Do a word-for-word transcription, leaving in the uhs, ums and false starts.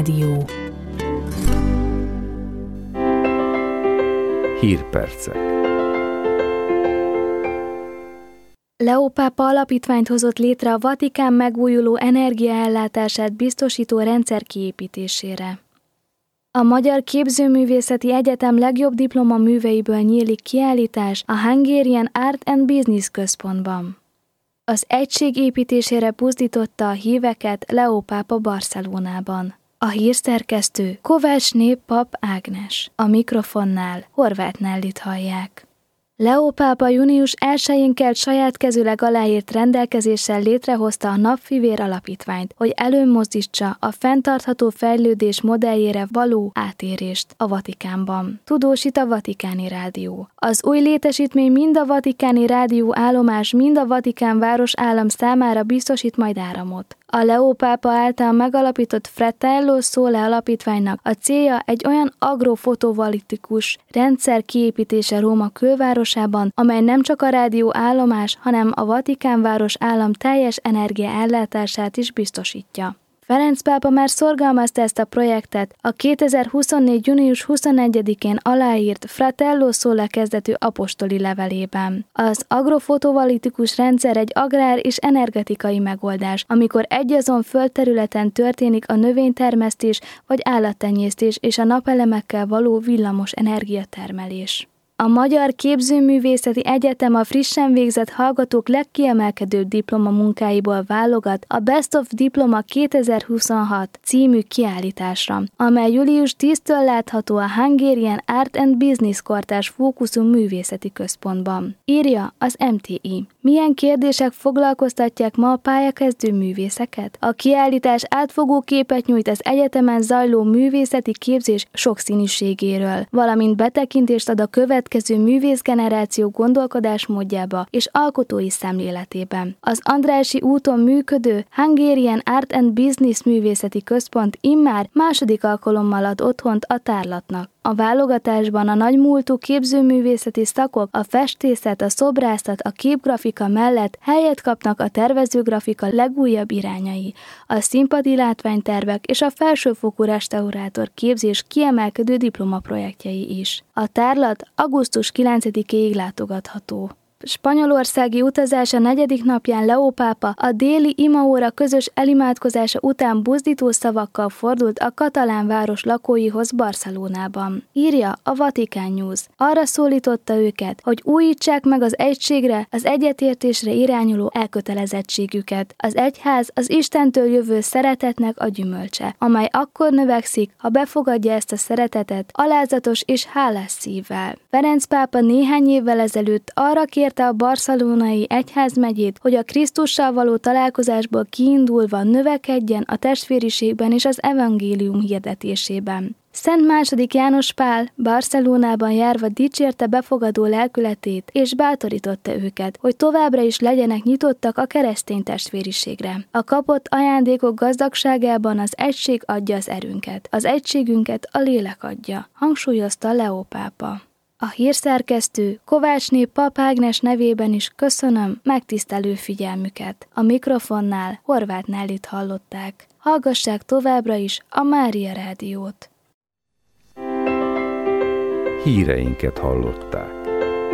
Rádió. Hírpercek. Leó pápa alapítványt hozott létre a Vatikán megújuló energiaellátását biztosító rendszer kiépítésére. A Magyar Képzőművészeti Egyetem legjobb diplomaműveiből nyílik kiállítás a Hungarian Art and Business Központban. Az egység építésére buzdította a híveket Leó pápa Barcelonában. A hírszerkesztő Kovácsné Pap Ágnes, a mikrofonnál Horváth Nellit hallják. Leó pápa június elsején kelt saját kezűleg aláírt rendelkezéssel létrehozta a Napfivér Alapítványt, hogy előmozdítsa a fenntartható fejlődés modelljére való átérést a Vatikánban. Tudósít a Vatikáni Rádió. Az új létesítmény mind a Vatikáni Rádió állomás, mind a Vatikán város állam számára biztosít majd áramot. A Leó pápa által megalapított Fratello Sole alapítványnak a célja egy olyan agrofotovoltikus rendszer kiépítése Róma külvárosában, amely nem csak a rádió állomás, hanem a Vatikán város állam teljes energiaellátását is biztosítja. Ferenc pápa már szorgalmazta ezt a projektet a kétezer-huszonnégy. június huszonegyedikén aláírt Fratello Sole kezdetű apostoli levelében. Az agrofotovoltikus rendszer egy agrár és energetikai megoldás, amikor egyazon földterületen történik a növénytermesztés vagy állattenyésztés és a napelemekkel való villamos energiatermelés. A Magyar Képzőművészeti Egyetem a frissen végzett hallgatók legkiemelkedőbb diplomamunkáiból válogat a Best of Diploma kétezer-huszonhat című kiállításra, amely július tízedikétől látható a Hungarian Art and Business kortárs fókuszú művészeti központban. Írja az em té i. Milyen kérdések foglalkoztatják ma a pályakezdő művészeket? A kiállítás átfogó képet nyújt az egyetemen zajló művészeti képzés sokszínűségéről, valamint betekintést ad a következő művészgeneráció gondolkodásmódjába és alkotói szemléletében. Az Andrássy úton működő Hungarian Art and Business művészeti központ immár második alkalommal ad otthont a tárlatnak. A válogatásban a nagymúltú képzőművészeti szakok, a festészet, a szobrászat, a képgrafika mellett helyet kapnak a tervezőgrafika legújabb irányai, a színpadi látványtervek és a felsőfokú restaurátor képzés kiemelkedő diplomaprojektjei is. A tárlat augusztus kilencedikéig látogatható. Spanyolországi utazása negyedik napján Leó pápa a déli imaóra közös elimádkozása után buzdító szavakkal fordult a katalán város lakóihoz Barcelonában. Írja a Vatican News. Arra szólította őket, hogy újítsák meg az egységre, az egyetértésre irányuló elkötelezettségüket. Az egyház az Istentől jövő szeretetnek a gyümölcse, amely akkor növekszik, ha befogadja ezt a szeretetet alázatos és hálás szívvel. Ferenc pápa néhány évvel ezelőtt arra kért a barcelonai egyházmegyét, hogy a Krisztussal való találkozásból kiindulva növekedjen a testvériségben és az evangélium hirdetésében. Szent második János Pál Barcelonában járva dicsérte befogadó lelkületét, és bátorította őket, hogy továbbra is legyenek nyitottak a keresztény testvériségre. A kapott ajándékok gazdagságában az egység adja az erőnket, az egységünket a lélek adja, hangsúlyozta Leó pápa. A hírszerkesztő Kovácsné Pap Ágnes nevében is köszönöm megtisztelő figyelmüket. A mikrofonnál Horváth Nellit hallották. Hallgassák továbbra is a Mária Rádiót. Híreinket hallották.